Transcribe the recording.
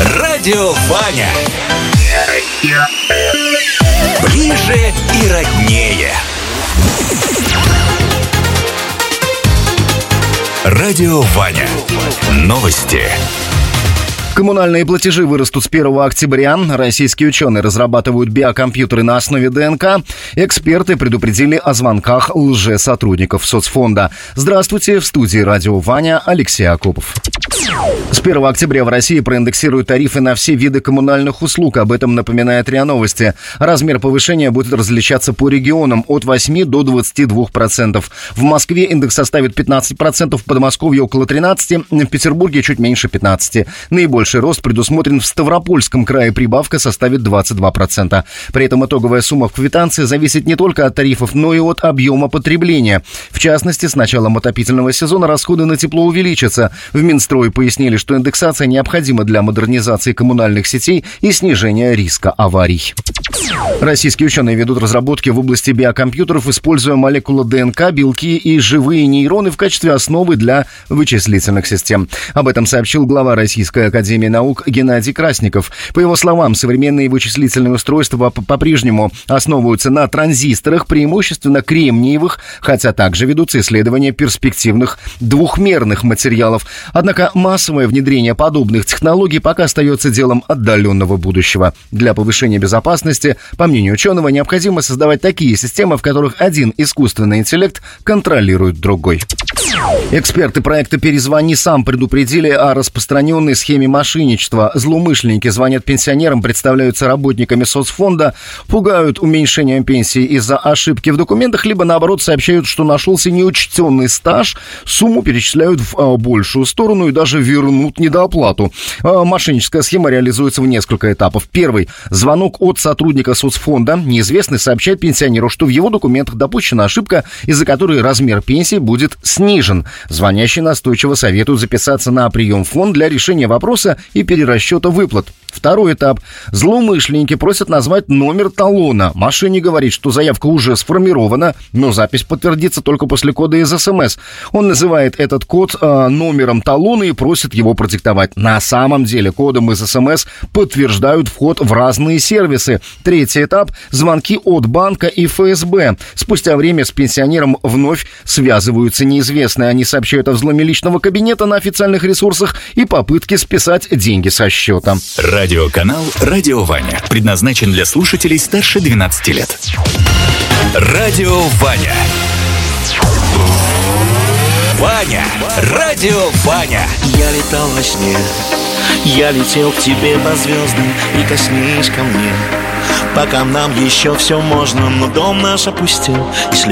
Радио Ваня. Ближе и роднее. Радио Ваня. Новости. Коммунальные платежи вырастут с 1 октября. Российские ученые разрабатывают биокомпьютеры на основе ДНК. Эксперты предупредили о звонках лжесотрудников соцфонда. Здравствуйте, в студии Радио Ваня Алексей Акопов. С 1 октября в России проиндексируют тарифы на все виды коммунальных услуг. Об этом напоминает РИА Новости. Размер повышения будет различаться по регионам от 8 до 22%. В Москве индекс составит 15%, в Подмосковье около 13%, в Петербурге чуть меньше 15%. Наибольший рост предусмотрен в Ставропольском крае, прибавка составит 22%. При этом итоговая сумма в квитанции зависит не только от тарифов, но и от объема потребления. В частности, с началом отопительного сезона расходы на тепло увеличатся. В Минстрое пояснили, что индексация необходима для модернизации коммунальных сетей и снижения риска аварий. Российские ученые ведут разработки в области биокомпьютеров, используя молекулы ДНК, белки и живые нейроны в качестве основы для вычислительных систем. Об этом сообщил глава Российской академии наук Геннадий Красников. По его словам, современные вычислительные устройства по-прежнему основываются на транзисторах, преимущественно кремниевых, хотя также ведутся исследования перспективных двухмерных материалов. Однако массовое внедрение подобных технологий пока остается делом отдаленного будущего. Для повышения безопасности, по мнению ученого, необходимо создавать такие системы, в которых один искусственный интеллект контролирует другой. Эксперты проекта «Перезвони сам» предупредили о распространенной схеме мошенничества. Злоумышленники звонят пенсионерам, представляются работниками соцфонда, пугают уменьшением пенсии из-за ошибки в документах, либо, наоборот, сообщают, что нашелся неучтенный стаж, сумму перечисляют в большую сторону и даже вернут недооплату. Мошенническая схема реализуется в несколько этапов. Первый. Звонок от сотрудника соцфонда. Неизвестный сообщает пенсионеру, что в его документах допущена ошибка, из-за которой размер пенсии будет снижен. Звонящий настойчиво советует записаться на прием в фонд для решения вопроса и перерасчета выплат. Второй этап. Злоумышленники просят назвать номер талона. Мошенник говорит, что заявка уже сформирована, но запись подтвердится только после кода из СМС. Он называет этот код номером талона и просит его продиктовать. На самом деле кодом из СМС подтверждают вход в разные сервисы. Третий этап. Звонки от банка и ФСБ. Спустя время с пенсионером вновь связываются неизвестные. Они сообщают о взломе личного кабинета на официальных ресурсах и попытке списать деньги со счета. Радиоканал «Радио Ваня» предназначен для слушателей старше 12 лет. Радио Ваня. Ваня. Радио Ваня. Я летал во сне, я летел к тебе по звездам, прикоснись ко мне. Пока нам еще все можно, но дом наш опустел.